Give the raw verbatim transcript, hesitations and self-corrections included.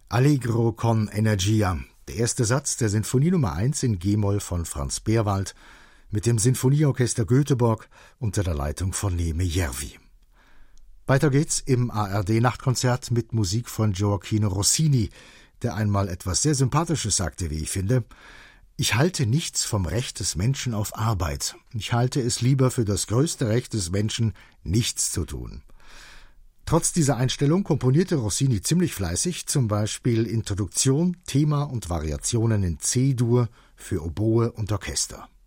Allegro con energia, der erste Satz der Sinfonie Nummer eins in G-Moll von Franz Beerwald mit dem Sinfonieorchester Göteborg unter der Leitung von Neeme Järvi. Weiter geht's im A R D-Nachtkonzert mit Musik von Gioacchino Rossini, der einmal etwas sehr Sympathisches sagte, wie ich finde: Ich halte nichts vom Recht des Menschen auf Arbeit. Ich halte es lieber für das größte Recht des Menschen, nichts zu tun. Trotz dieser Einstellung komponierte Rossini ziemlich fleißig, zum Beispiel Introduktion, Thema und Variationen in C-Dur für Oboe und Orchester.